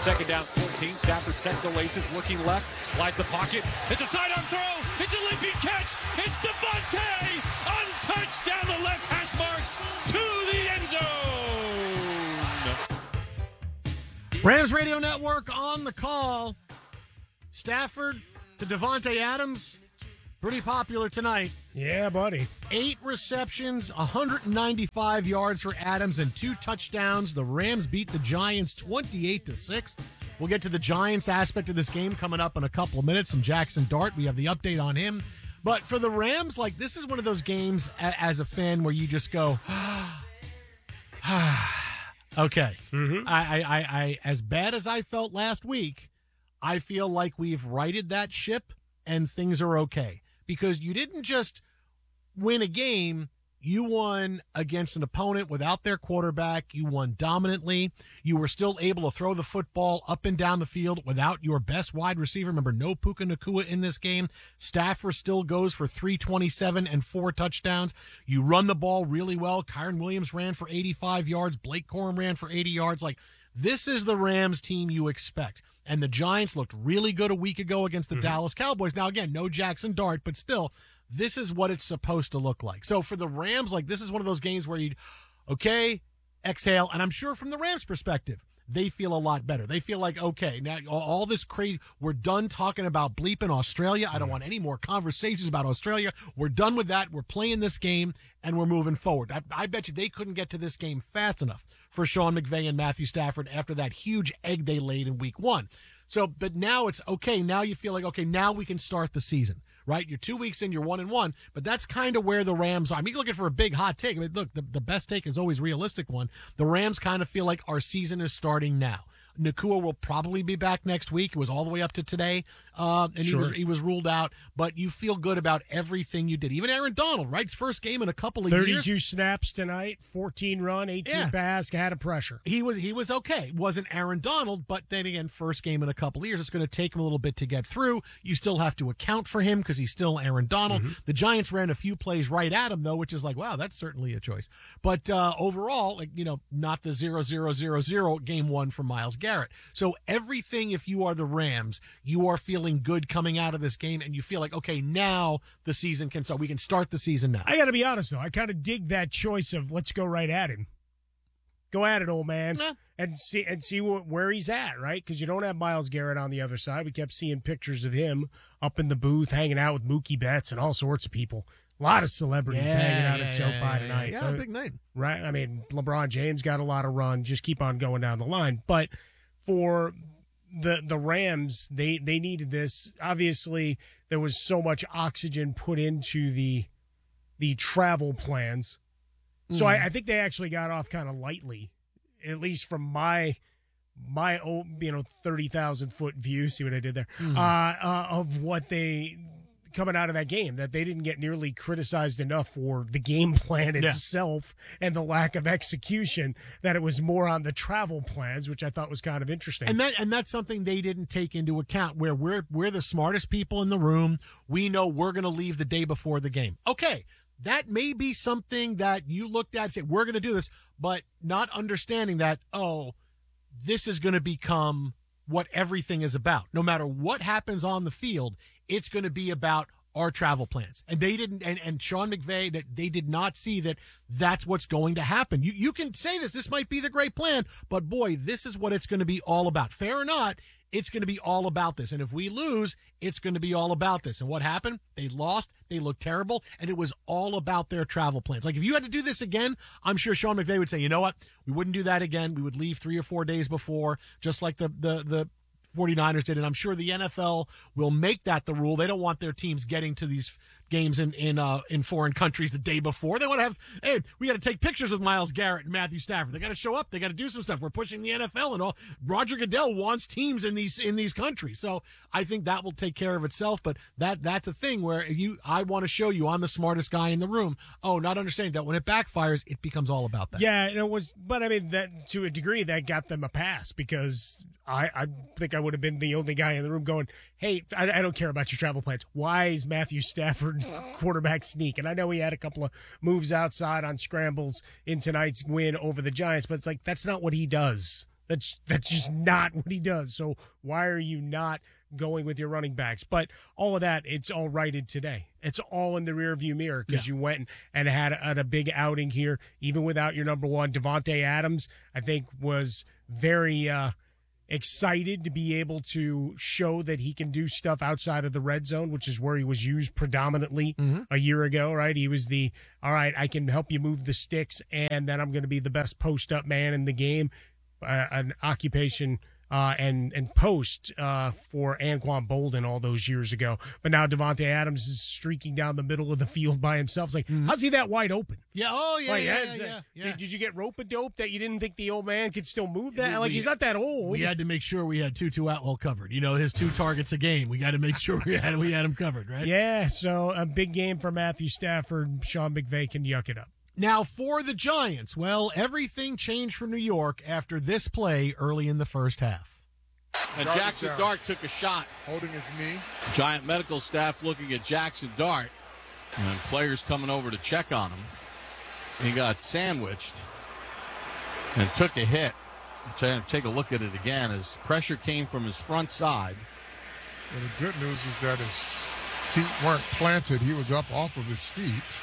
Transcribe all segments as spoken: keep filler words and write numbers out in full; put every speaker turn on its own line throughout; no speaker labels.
second down fourteen. Stafford sets the laces, looking left, slides the pocket. It's a sidearm throw. It's a leaping catch. It's Devontae, untouched down the left hash marks to the end zone.
Rams Radio Network on the call. Stafford to Devontae Adams. Pretty popular tonight.
Yeah, buddy.
Eight receptions, one hundred ninety-five yards for Adams, and two touchdowns. The Rams beat the Giants twenty-eight to six. We'll get to the Giants aspect of this game coming up in a couple of minutes. And Jackson Dart, we have the update on him. But for the Rams, like, this is one of those games a- as a fan where you just go, okay.
Mm-hmm.
I, I, I, I, as bad as I felt last week, I feel like we've righted that ship and things are okay. Because you didn't just win a game, you won against an opponent without their quarterback. You won dominantly. You were still able to throw the football up and down the field without your best wide receiver. Remember, no Puka Nacua in this game. Stafford still goes for three twenty-seven and four touchdowns. You run the ball really well. Kyren Williams ran for eighty-five yards. Blake Corum ran for eighty yards. Like, this is the Rams team you expect. And the Giants looked really good a week ago against the mm-hmm. Dallas Cowboys. Now, again, no Jackson Dart, but still, this is what it's supposed to look like. So for the Rams, like, this is one of those games where you'd, okay, exhale. And I'm sure from the Rams' perspective, they feel a lot better. They feel like, okay, now all this crazy, we're done talking about bleeping Australia. I don't want any more conversations about Australia. We're done with that. We're playing this game, and we're moving forward. I, I bet you they couldn't get to this game fast enough for Sean McVay and Matthew Stafford after that huge egg they laid in week one. So, but now it's okay. Now you feel like, okay, now we can start the season, right? You're two weeks in, you're one and one, but that's kind of where the Rams are. I mean, you're looking for a big hot take. I mean, look, the, the best take is always a realistic one. The Rams kind of feel like our season is starting now. Nacua will probably be back next week. It was all the way up to today, uh, and
sure.
he was he was ruled out. But you feel good about everything you did. Even Aaron Donald, right? His first game in a couple of
thirty-two
years.
thirty-two snaps tonight, fourteen run, eighteen
yeah.
pass, had a pressure.
He was he was okay. Wasn't Aaron Donald, but then again, first game in a couple of years. It's going to take him a little bit to get through. You still have to account for him because he's still Aaron Donald. Mm-hmm. The Giants ran a few plays right at him, though, which is like, wow, that's certainly a choice. But uh, overall, like, you know, not the zero zero zero zero game one for Myles Garrett. So everything, if you are the Rams, you are feeling good coming out of this game, and you feel like, okay, now the season can start. We can start the season now.
I got to be honest, though. I kind of dig that choice of let's go right at him. Go at it, old man,
nah.
and see and see wh- where he's at, right? Because you don't have Myles Garrett on the other side. We kept seeing pictures of him up in the booth hanging out with Mookie Betts and all sorts of people. A lot of celebrities
yeah,
hanging out
yeah,
at SoFi
yeah,
tonight.
Yeah,
uh,
big name.
Right? I mean, LeBron James got a lot of run. Just keep on going down the line. But for the the Rams, they, they needed this. Obviously, there was so much oxygen put into the the travel plans. So mm. I, I think they actually got off kind of lightly, at least from my my own, you know, thirty thousand foot view. See what I did there? Mm. Uh, uh, of what they coming out of that game, that they didn't get nearly criticized enough for the game plan itself yeah. and the lack of execution, that it was more on the travel plans, which I thought was kind of interesting.
And that and that's something they didn't take into account, where we're we're the smartest people in the room. We know we're going to leave the day before the game. Okay, that may be something that you looked at and said, we're going to do this, but not understanding that, oh, this is going to become what everything is about. No matter what happens on the field, it's going to be about our travel plans. And they didn't, and, and Sean McVay, that they did not see that that's what's going to happen. You you can say this, this might be the great plan, but boy, this is what it's going to be all about. Fair or not, it's going to be all about this. And if we lose, it's going to be all about this. And what happened? They lost. They looked terrible. And it was all about their travel plans. Like, if you had to do this again, I'm sure Sean McVay would say, you know what? We wouldn't do that again. We would leave three or four days before, just like the, the, the, forty-niners did, and I'm sure the N F L will make that the rule. They don't want their teams getting to these games in in uh, in foreign countries the day before. They want to have, hey, we got to take pictures with Myles Garrett and Matthew Stafford. They got to show up. They got to do some stuff. We're pushing the N F L and all. Roger Goodell wants teams in these in these countries, so I think that will take care of itself. But that that's a thing where you, I want to show you I'm the smartest guy in the room. Oh, not understanding that when it backfires, it becomes all about that.
Yeah, it was, but I mean, that to a degree that got them a pass, because I, I think I would have been the only guy in the room going, hey, I, I don't care about your travel plans. Why is Matthew Stafford quarterback sneak? And I know he had a couple of moves outside on scrambles in tonight's win over the Giants, but it's like, that's not what he does. That's that's just not what he does. So why are you not going with your running backs? But all of that, it's all righted today. It's all in the rearview mirror because yeah. you went and had a, had a big outing here, even without your number one. Davante Adams, I think, was very uh, excited to be able to show that he can do stuff outside of the red zone, which is where he was used predominantly mm-hmm. a year ago, right? He was the, all right, I can help you move the sticks, and then I'm going to be the best post-up man in the game. Uh, an occupation uh, and and post uh, for Anquan Bolden all those years ago. But now Davante Adams is streaking down the middle of the field by himself. It's like, mm-hmm. how's he that wide open?
Yeah, oh, yeah,
like,
yeah,
yeah,
yeah, yeah.
Did, did you get rope-a-dope that you didn't think the old man could still move that?
We,
like,
we,
he's not that old.
We had to make sure we had Tutu Atwell covered. You know, his two targets a game. We got to make sure we had we had him covered, right?
Yeah, so a big game for Matthew Stafford. Sean McVay can yuck it up.
Now, for the Giants, well, everything changed for New York after this play early in the first half.
And Jackson Dart took a shot.
Holding his knee.
Giant medical staff looking at Jackson Dart. And players coming over to check on him. He got sandwiched and took a hit. Take a look at it again as pressure came from his front side.
Well, the good news is that his feet weren't planted. He was up off of his feet.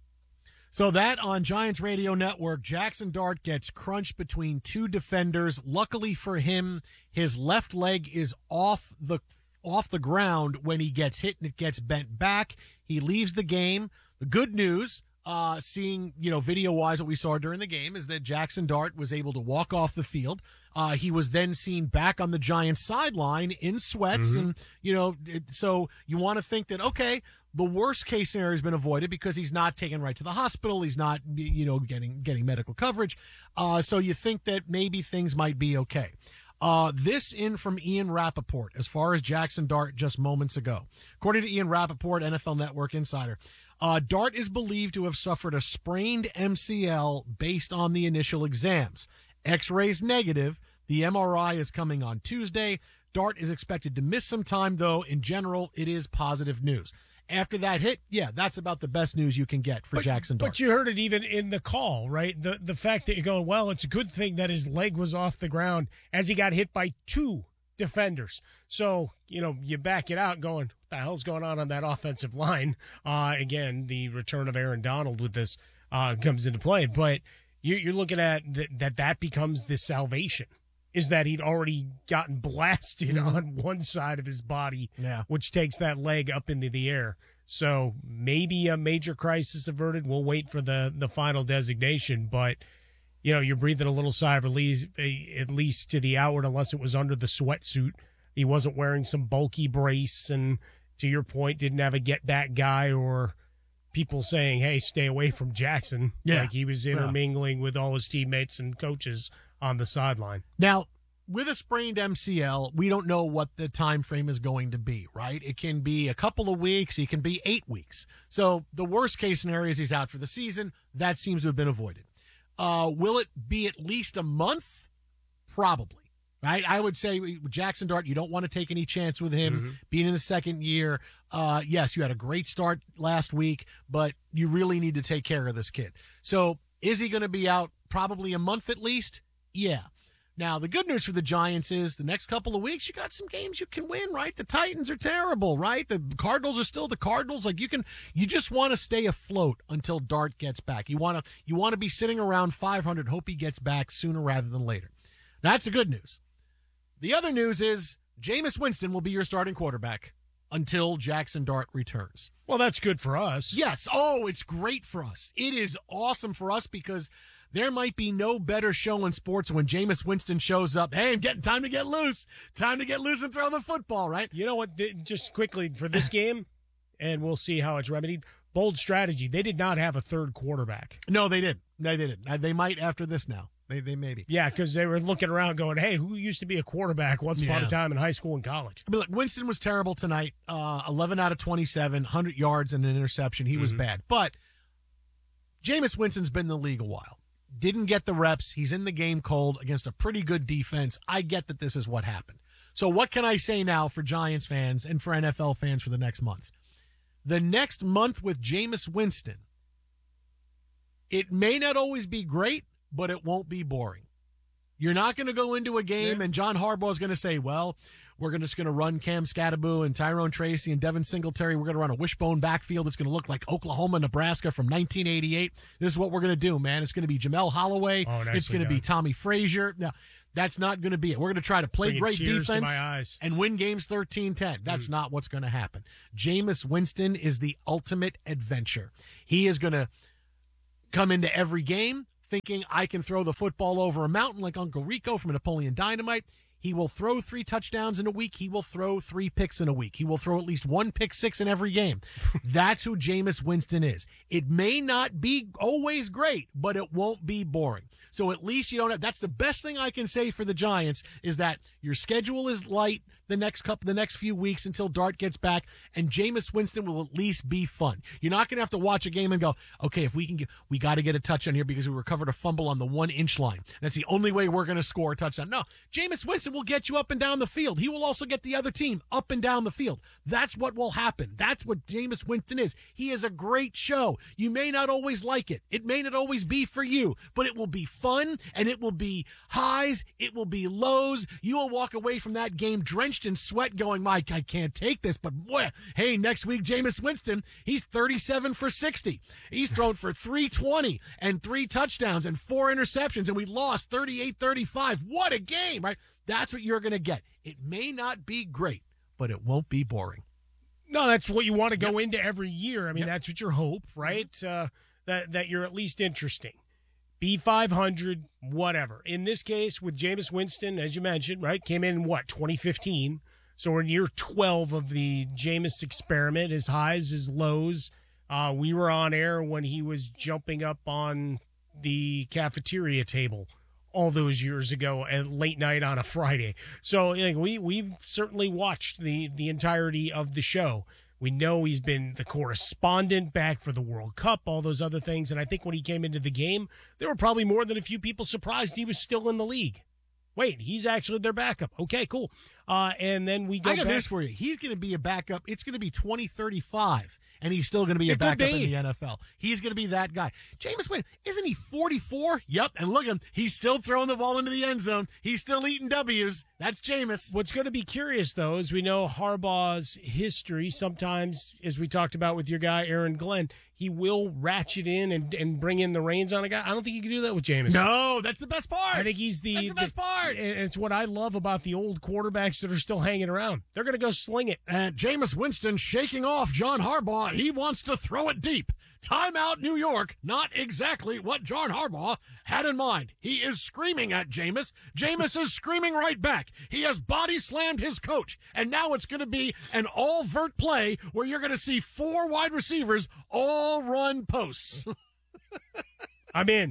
So that on Giants Radio Network, Jackson Dart gets crunched between two defenders. Luckily for him, his left leg is off the off the ground when he gets hit and it gets bent back. He leaves the game. The good news, uh, seeing, you know, video-wise what we saw during the game, is that Jackson Dart was able to walk off the field. Uh, he was then seen back on the Giants sideline in sweats. Mm-hmm. And, you know, it, so you want to think that, okay, the worst case scenario has been avoided because he's not taken right to the hospital. He's not, you know, getting getting medical coverage. Uh, so you think that maybe things might be okay. Uh, this in from Ian Rappaport as far as Jackson Dart just moments ago. According to Ian Rappaport, N F L Network insider, uh, Dart is believed to have suffered a sprained M C L based on the initial exams. X-rays negative. The M R I is coming on Tuesday. Dart is expected to miss some time, though. In general, it is positive news. After that hit, yeah, that's about the best news you can get for
but,
Jackson Dart.
But you heard it even in the call, right? The the fact that you're going, well, it's a good thing that his leg was off the ground as he got hit by two defenders. So, you know, you back it out going, what the hell's going on on that offensive line? Uh, again, the return of Aaron Donald with this uh, comes into play. But you, you're looking at th- that that becomes the salvation. Is that he'd already gotten blasted mm-hmm. on one side of his body,
yeah.
which takes that leg up into the air. So maybe a major crisis averted. We'll wait for the, the final designation. But, you know, you're breathing a little sigh of relief, at least to the outward, unless it was under the sweatsuit. He wasn't wearing some bulky brace and, to your point, didn't have a get-back guy or people saying, hey, stay away from Jackson.
Yeah.
Like he was intermingling yeah. with all his teammates and coaches on the sideline.
Now, with a sprained M C L, we don't know what the time frame is going to be, right? It can be a couple of weeks. It can be eight weeks. So the worst case scenario is he's out for the season. That seems to have been avoided. Uh, will it be at least a month? Probably, right? I would say Jackson Dart, you don't want to take any chance with him mm-hmm. being in the second year. Uh, yes, you had a great start last week, but you really need to take care of this kid. So is he going to be out probably a month at least? Yeah. Now, the good news for the Giants is the next couple of weeks, you got some games you can win, right? The Titans are terrible, right? The Cardinals are still the Cardinals. Like you can, you just want to stay afloat until Dart gets back. You want to, you want to be sitting around five hundred, hope he gets back sooner rather than later. That's the good news. The other news is Jameis Winston will be your starting quarterback until Jackson Dart returns.
Well, that's good for us.
Yes. Oh, it's great for us. It is awesome for us because there might be no better show in sports when Jameis Winston shows up. Hey, I'm getting time to get loose. Time to get loose and throw the football, right?
You know what? Just quickly for this game, and we'll see how it's remedied. Bold strategy. They did not have a third quarterback.
No, they didn't. They didn't. They might after this now. They they maybe.
Yeah, because they were looking around going, hey, who used to be a quarterback once upon yeah. a time in high school and college?
But look, Winston was terrible tonight. Uh, eleven out of twenty-seven, one hundred yards and an interception. He mm-hmm. was bad. But Jameis Winston's been in the league a while. Didn't get the reps. He's in the game cold against a pretty good defense. I get that this is what happened. So what can I say now for Giants fans and for N F L fans for the next month? The next month with Jameis Winston, it may not always be great, but it won't be boring. You're not going to go into a game yeah. and John Harbaugh is going to say, well, we're gonna, just going to run Cam Scatterbo and Tyrone Tracy and Devin Singletary. We're going to run a wishbone backfield. It's going to look like Oklahoma, Nebraska from nineteen eighty-eight. This is what we're going to do, man. It's going to be Jamel Holloway.
Oh,
it's going to be Tommy Frazier. Now, that's not going to be it. We're going to try to play
Bringing
great
defense
and win games thirteen ten. That's mm. not what's going to happen. Jameis Winston is the ultimate adventure. He is going to come into every game thinking I can throw the football over a mountain like Uncle Rico from Napoleon Dynamite. He will throw three touchdowns in a week. He will throw three picks in a week. He will throw at least one pick six in every game. That's who Jameis Winston is. It may not be always great, but it won't be boring. So at least you don't have, that's the best thing I can say for the Giants is that your schedule is light the next couple, the next few weeks until Dart gets back, and Jameis Winston will at least be fun. You're not going to have to watch a game and go, okay, if we can get, we got to get a touchdown here because we recovered a fumble on the one inch line. That's the only way we're going to score a touchdown. No, Jameis Winston will get you up and down the field. He will also get the other team up and down the field. That's what will happen. That's what Jameis Winston is. He is a great show. You may not always like it. It may not always be for you, but it will be fun and it will be highs. It will be lows. You will walk away from that game drenched in sweat going, Mike, I can't take this, but boy, hey, next week, Jameis Winston, he's thirty-seven for sixty. He's thrown for three twenty and three touchdowns and four interceptions, and we lost thirty-eight thirty-five. What a game, right? That's what you're going to get. It may not be great, but it won't be boring.
No, that's what you want to go yep. into every year. I mean,
yep.
that's what your hope, right? Uh, that, that you're at least interesting. Be five hundred, whatever. In this case, with Jameis Winston, as you mentioned, right, came in, what, twenty fifteen? So we're in year twelve of the Jameis experiment, his highs, his lows. Uh, we were on air when he was jumping up on the cafeteria table all those years ago at late night on a Friday. So like, we, we've certainly watched the, the entirety of the show. We know he's been the correspondent back for the World Cup, all those other things. And I think when he came into the game, there were probably more than a few people surprised he was still in the league. Wait, he's actually their backup. Okay, cool. Uh, and then we go
I got
back.
news for you. He's going to be a backup. It's going to be twenty thirty-five, and he's still going to be a
It
backup
could be.
in the N F L. He's going to be that guy. Jameis Winston, isn't he forty-four? Yep, and look at him. He's still throwing the ball into the end zone. He's still eating W's. That's Jameis.
What's going to be curious, though, is we know Harbaugh's history. Sometimes, as we talked about with your guy, Aaron Glenn, he will ratchet in and, and bring in the reins on a guy. I don't think he can do that with Jameis.
No, that's the best part.
I think he's the,
that's the best part.
And it's what I love about the old quarterbacks that are still hanging around. They're going to go sling it.
And Jameis Winston shaking off John Harbaugh. He wants to throw it deep. Timeout, New York. Not exactly what John Harbaugh had in mind. He is screaming at Jameis. Jameis is screaming right back. He has body slammed his coach. And now it's going to be an all-vert play where you're going to see four wide receivers all run posts.
I'm in.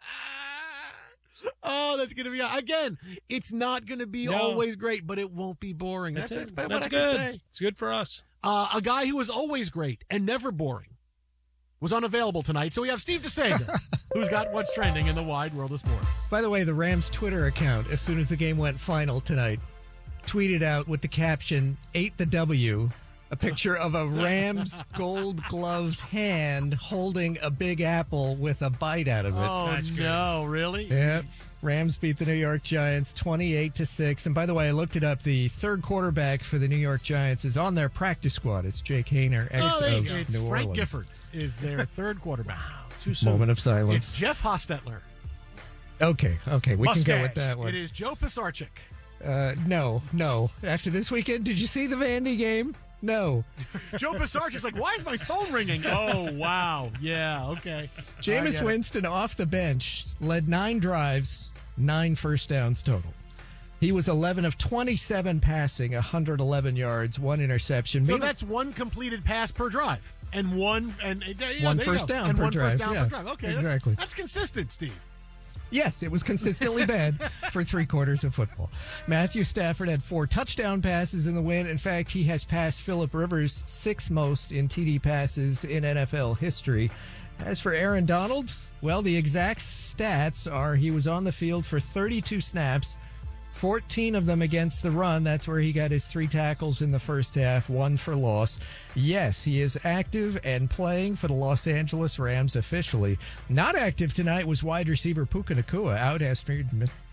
Oh, that's going to be, again, it's not going to be
no.
always great, but it won't be boring.
That's,
that's
it.
it.
That's good. It's good for us.
Uh, a guy who was always great and never boring was unavailable tonight. So we have Steve DeSager, who's got what's trending in the wide world of sports.
By the way, the Rams Twitter account, as soon as the game went final tonight, tweeted out with the caption, ate the W, a picture of a Rams gold-gloved hand holding a big apple with a bite out of it.
Oh,
That's good.
no, really?
Yeah. Rams beat the New York Giants twenty-eight to six. And by the way, I looked it up. The third quarterback for the New York Giants is on their practice squad. It's Jake Haener, ex
Oh, there
of
you go. It's
New
Frank
Orleans.
Gifford is their third quarterback. Too soon.
Moment of silence.
It's Jeff Hostetler.
Okay, okay, we
Mustache.
can go with that one.
It is Joe Pisarcik.
Uh, no, no. After this weekend, did you see the Vandy game? No.
Joe Pisarcik's like, why is my phone ringing? Oh, wow. Yeah, okay.
Jameis Winston off the bench led nine drives, nine first downs total. He was eleven of twenty-seven passing, one hundred eleven yards, one interception.
So
Maybe
that's one completed pass per drive. And one and uh, yeah,
One
there you
first
go.
down
and
per
one
drive,
First down
yeah.
per drive. Okay,
Exactly.
That's, that's consistent, Steve.
Yes, it was consistently bad for three quarters of football. Matthew Stafford had four touchdown passes in the win. In fact, he has passed Phillip Rivers sixth most in T D passes in N F L history. As for Aaron Donald, well, the exact stats are he was on the field for thirty-two snaps, fourteen of them against the run. That's where he got his three tackles in the first half, one for loss. Yes, he is active and playing for the Los Angeles Rams officially. Not active tonight was wide receiver Puka Nacua, out after,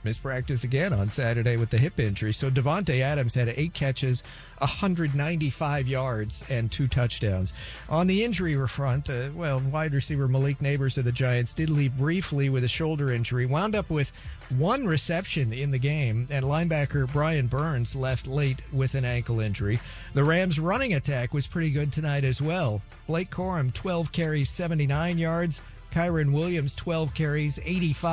missed practice again on Saturday with the hip injury. So Davante Adams had eight catches, one hundred ninety-five yards, and two touchdowns. On the injury front, uh, well, wide receiver Malik Neighbors of the Giants did leave briefly with a shoulder injury, wound up with one reception in the game, and linebacker Brian Burns left late with an ankle injury. The Rams' running attack was pretty good tonight as well. Blake Corum, twelve carries, seventy-nine yards. Kyron Williams, twelve carries, eighty-five.